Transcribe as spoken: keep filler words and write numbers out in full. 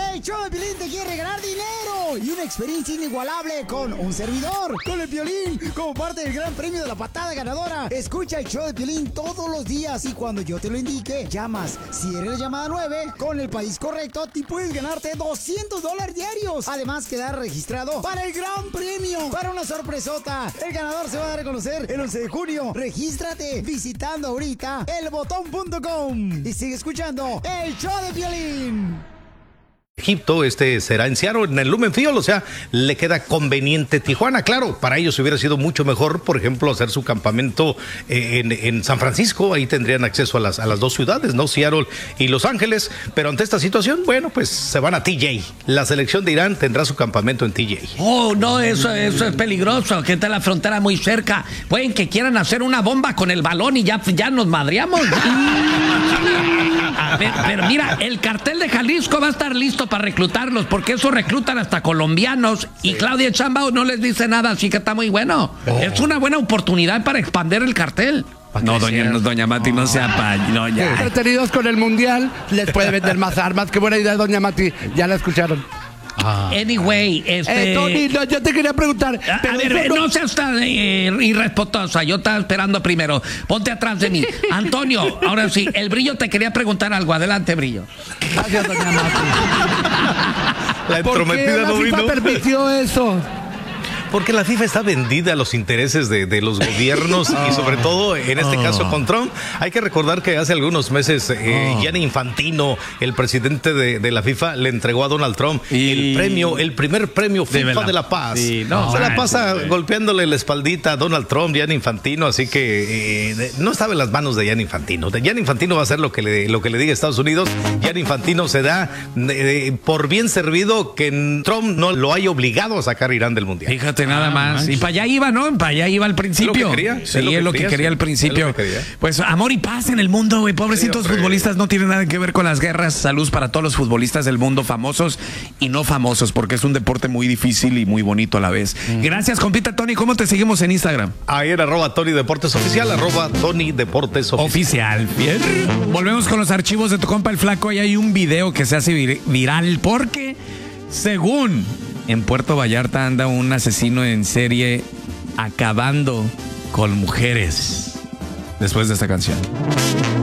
El show de Piolín te quiere regalar dinero y una experiencia inigualable con un servidor, con el Piolín, como parte del gran premio de la patada ganadora. Escucha el show de Piolín todos los días y cuando yo te lo indique, llamas. Si eres la llamada nueve, con el país correcto, te puedes ganarte doscientos dólares diarios. Además, quedar registrado para el gran premio, para una sorpresota. El ganador se va a dar a conocer el once de junio. Regístrate visitando ahorita el botón punto com y sigue escuchando el show de Piolín. Egipto, este será en Seattle, en el Lumen Field, o sea, le queda conveniente Tijuana. Claro, para ellos hubiera sido mucho mejor, por ejemplo, hacer su campamento eh, en, en San Francisco. Ahí tendrían acceso a las, a las dos ciudades, ¿no? Seattle y Los Ángeles. Pero ante esta situación, bueno, pues se van a T J. La selección de Irán tendrá su campamento en T J. Oh, no, eso, eso es peligroso, que está la frontera muy cerca. Pueden que quieran hacer una bomba con el balón y ya, ya nos madreamos. Pero, pero mira, el cartel de Jalisco va a estar listo para reclutarlos, porque eso reclutan hasta colombianos. Sí. Y Claudia Sheinbaum no les dice nada, así que está muy bueno. Oh. Es una buena oportunidad para expandir el cartel. No, doña, no, doña Mati, no, no sea pa... No, ya. Entretenidos con el Mundial, les puede vender más armas. Qué buena idea, doña Mati. Ya la escucharon. Ah. Anyway, este... Eh, Tony, no, yo te quería preguntar... A, a ver, no, no seas tan eh, irrespetuosa. Yo estaba esperando primero. Ponte atrás de mí. Antonio, ahora sí, el Brillo te quería preguntar algo. Adelante, Brillo. Gracias, doña Mati. La entrometida no vino. ¿Por qué la FIFA permitió eso? Porque la FIFA está vendida a los intereses de, de los gobiernos oh. y sobre todo en este oh. caso con Trump. Hay que recordar que hace algunos meses eh, oh. Gianni Infantino, el presidente de, de la FIFA, le entregó a Donald Trump y... el premio, el primer premio FIFA de la Paz. Sí, no, Se la pasa sí, golpeándole la espaldita a Donald Trump, Gianni Infantino, así que eh, no estaba en las manos de Gianni Infantino. Gianni Infantino va a hacer lo que le, lo que le diga Estados Unidos. Gianni Infantino se da eh, por bien servido que Trump no lo haya obligado a sacar a Irán del Mundial. Fíjate. Nada ah, más. Manches. Y para allá iba, ¿no? Para allá iba al principio. ¿Es lo que quería? Sí, es lo que, es lo que quería, quería sí. al principio. Quería. Pues amor y paz en el mundo, güey. Pobrecitos sí, futbolistas no tienen nada que ver con las guerras. Salud para todos los futbolistas del mundo, famosos y no famosos, porque es un deporte muy difícil y muy bonito a la vez. Mm. Gracias, compita Tony. ¿Cómo te seguimos en Instagram? Ahí en arroba Tony Deportes Oficial, arroba Tony Deportes Oficial. Oficial. Bien. Volvemos con los archivos de tu compa el Flaco. Y hay un video que se hace vir viral porque, según... en Puerto Vallarta anda un asesino en serie acabando con mujeres. Después de esta canción.